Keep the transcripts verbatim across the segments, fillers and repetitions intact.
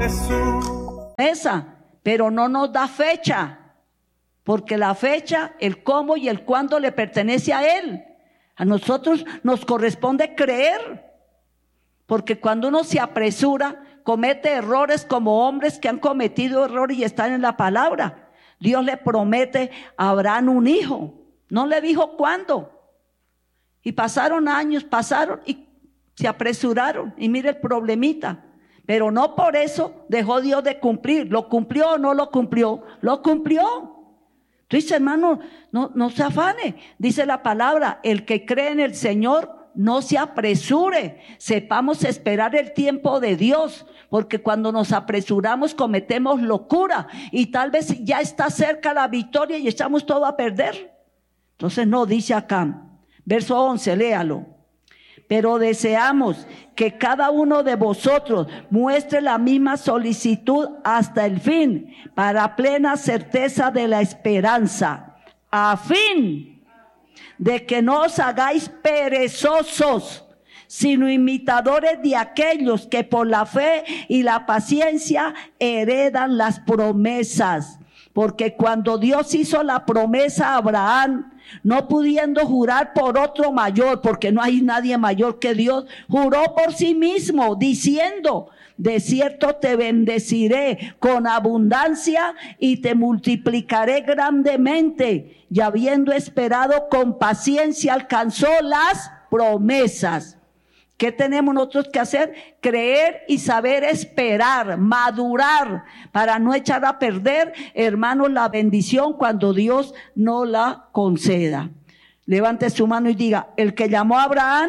Jesús. Esa, pero no nos da fecha, porque la fecha, el cómo y el cuándo le pertenece a Él. A nosotros nos corresponde creer, porque cuando uno se apresura, comete errores como hombres que han cometido errores y están en la palabra. Dios le promete a Abraham un hijo, no le dijo cuándo. Y pasaron años, pasaron y se apresuraron. Y mire el problemita. Pero no por eso dejó Dios de cumplir. ¿Lo cumplió o no lo cumplió? Lo cumplió. Entonces, hermano, no, no se afane. Dice la palabra, el que cree en el Señor no se apresure. Sepamos esperar el tiempo de Dios, porque cuando nos apresuramos cometemos locura y tal vez ya está cerca la victoria y echamos todo a perder. Entonces no, dice acá, verso once, léalo. Pero deseamos que cada uno de vosotros muestre la misma solicitud hasta el fin, para plena certeza de la esperanza, a fin de que no os hagáis perezosos, sino imitadores de aquellos que por la fe y la paciencia heredan las promesas. Porque cuando Dios hizo la promesa a Abraham, no pudiendo jurar por otro mayor, porque no hay nadie mayor que Dios, juró por sí mismo, diciendo: de cierto te bendeciré con abundancia y te multiplicaré grandemente. Y habiendo esperado con paciencia, alcanzó las promesas. ¿Qué tenemos nosotros que hacer? Creer y saber esperar, madurar, para no echar a perder, hermanos, la bendición cuando Dios no la conceda. Levante su mano y diga: el que llamó a Abraham,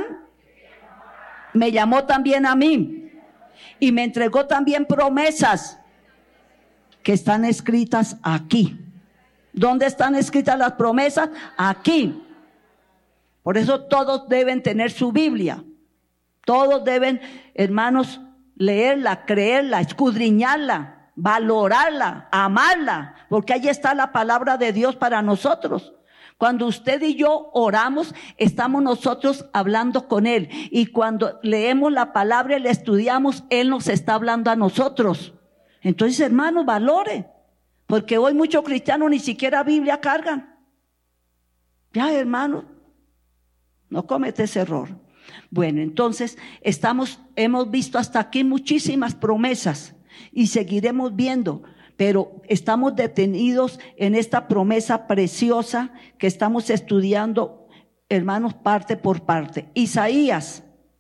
me llamó también a mí, y me entregó también promesas que están escritas aquí. ¿Dónde están escritas las promesas? Aquí. Por eso todos deben tener su Biblia. Todos deben, hermanos, leerla, creerla, escudriñarla, valorarla, amarla, porque ahí está la palabra de Dios para nosotros. Cuando usted y yo oramos, estamos nosotros hablando con Él. Y cuando leemos la palabra y la estudiamos, Él nos está hablando a nosotros. Entonces, hermanos, valore, porque hoy muchos cristianos ni siquiera Biblia cargan. Ya, hermanos, no comete ese error. Bueno, entonces estamos, hemos visto hasta aquí muchísimas promesas y seguiremos viendo, pero estamos detenidos en esta promesa preciosa que estamos estudiando, hermanos, parte por parte. Isaías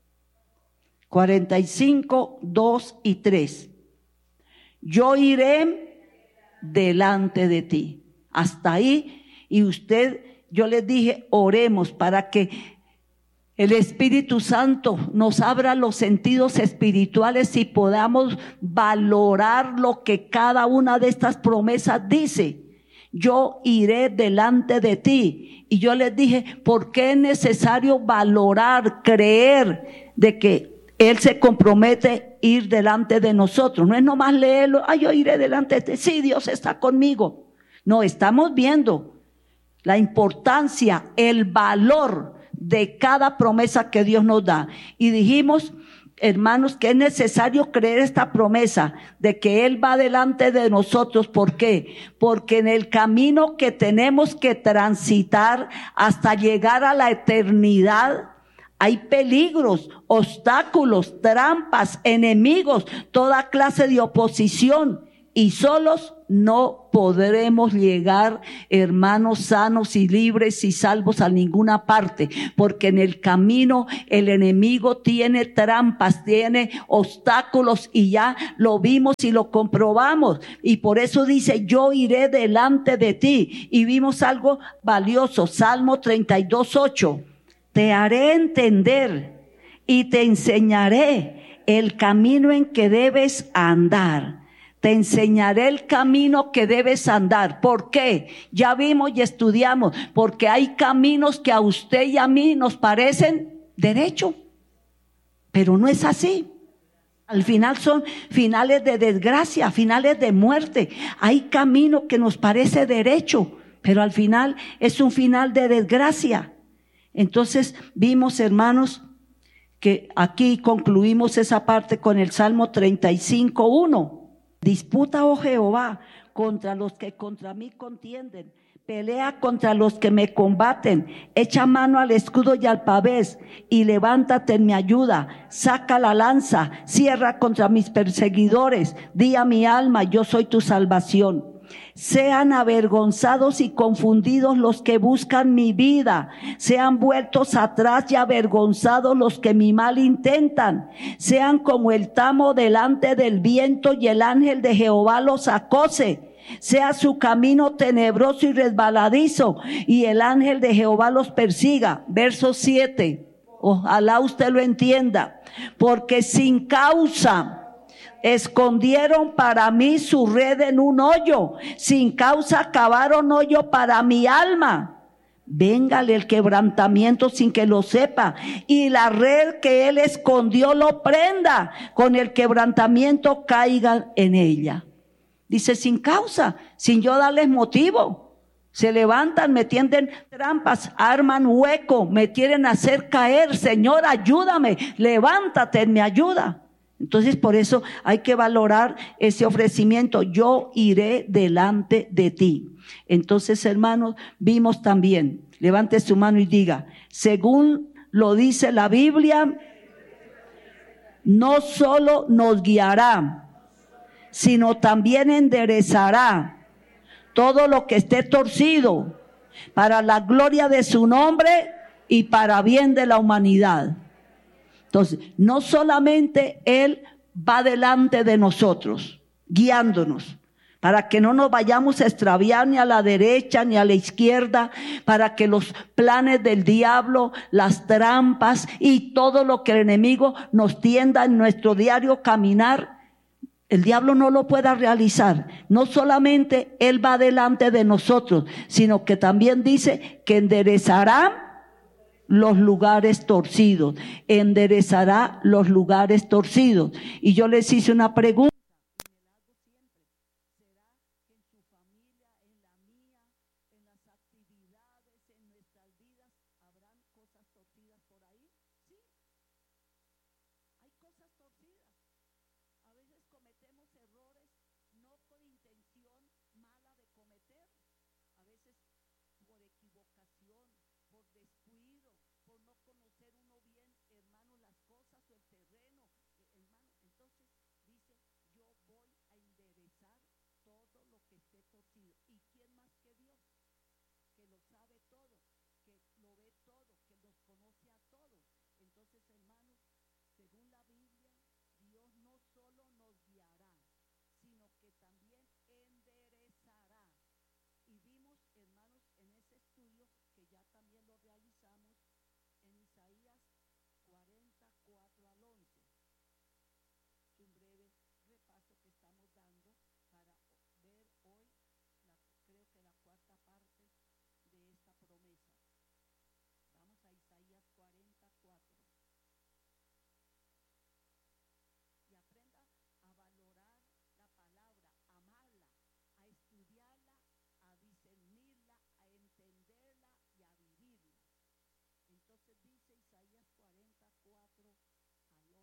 cuarenta y cinco, dos y tres. Yo iré delante de ti. Hasta ahí, y usted, yo les dije, oremos para que el Espíritu Santo nos abra los sentidos espirituales y podamos valorar lo que cada una de estas promesas dice. Yo iré delante de ti. Y yo les dije, ¿por qué es necesario valorar, creer de que Él se compromete a ir delante de nosotros? No es nomás leerlo, ay, yo iré delante de ti. Sí, Dios está conmigo. No, estamos viendo la importancia, el valor de cada promesa que Dios nos da. Y dijimos, hermanos, que es necesario creer esta promesa de que Él va delante de nosotros. ¿Por qué? Porque en el camino que tenemos que transitar hasta llegar a la eternidad, hay peligros, obstáculos, trampas, enemigos, toda clase de oposición. Y solos no podremos llegar, hermanos, sanos y libres y salvos a ninguna parte, porque en el camino el enemigo tiene trampas, tiene obstáculos, y ya lo vimos y lo comprobamos. Y por eso dice, yo iré delante de ti. Y vimos algo valioso, Salmo treinta y dos, ocho. Te haré entender y te enseñaré el camino en que debes andar. Te enseñaré el camino que debes andar. ¿Por qué? Ya vimos y estudiamos. Porque hay caminos que a usted y a mí nos parecen derecho, pero no es así. Al final son finales de desgracia, finales de muerte. Hay camino que nos parece derecho, pero al final es un final de desgracia. Entonces vimos, hermanos, que aquí concluimos esa parte con el Salmo treinta y cinco, uno. Disputa, oh Jehová, contra los que contra mí contienden. Pelea contra los que me combaten. Echa mano al escudo y al pavés, y levántate en mi ayuda. Saca la lanza, cierra contra mis perseguidores. Di a mi alma, yo soy tu salvación. Sean avergonzados y confundidos los que buscan mi vida. Sean vueltos atrás y avergonzados los que mi mal intentan. Sean como el tamo delante del viento, y el ángel de Jehová los acose. Sea su camino tenebroso y resbaladizo, y el ángel de Jehová los persiga. Verso siete. Ojalá usted lo entienda. Porque sin causa escondieron para mí su red en un hoyo. Sin causa cavaron hoyo para mi alma. Véngale el quebrantamiento sin que lo sepa, y la red que él escondió lo prenda. Con el quebrantamiento caigan en ella. Dice sin causa, sin yo darles motivo. Se levantan, me tienden trampas, arman hueco, me quieren hacer caer. Señor, ayúdame, levántate en mi ayuda. Entonces por eso hay que valorar ese ofrecimiento. Yo iré delante de ti. Entonces, hermanos, vimos también, levante su mano y diga, según lo dice la Biblia, no solo nos guiará, sino también enderezará todo lo que esté torcido, para la gloria de su nombre y para bien de la humanidad. Entonces, no solamente Él va delante de nosotros, guiándonos, para que no nos vayamos a extraviar ni a la derecha ni a la izquierda, para que los planes del diablo, las trampas y todo lo que el enemigo nos tienda en nuestro diario caminar, el diablo no lo pueda realizar. No solamente Él va delante de nosotros, sino que también dice que enderezará los lugares torcidos. Enderezará los lugares torcidos. Y yo les hice una pregunta.